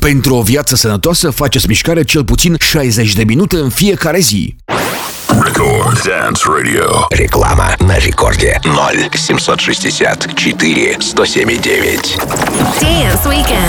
Pentru o viață sănătoasă, faceți mișcare cel puțin 60 de minute în fiecare zi. Record Dance Radio. Реклама на рекорде 0 764 107 9. Dance Weekend.